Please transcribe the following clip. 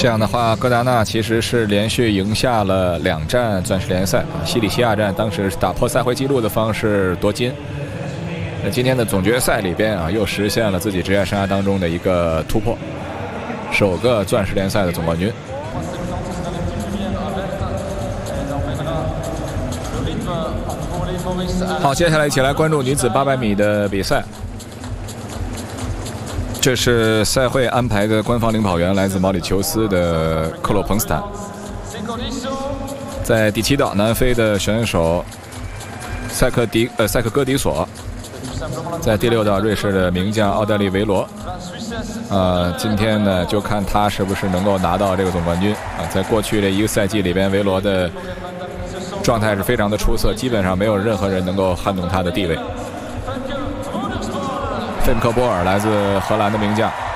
这样的话，戈达纳其实是连续赢下了2站钻石联赛，西里西亚站当时是打破赛会纪录的方式夺金。那今天的总决赛里边啊，又实现了自己职业生涯当中的一个突破，首个钻石联赛的总冠军。好，接下来一起来关注女子800米的比赛。这是赛会安排的官方领跑员，来自毛里求斯的克洛彭斯坦。在第7道，南非的选手塞克戈迪索。在第6道，瑞士的名将奥黛丽维罗。今天呢，就看他是不是能够拿到这个总冠军啊。在过去的一个赛季里边，维罗的状态是非常的出色，基本上没有任何人能够撼动他的地位。费姆克波尔来自荷兰的名将，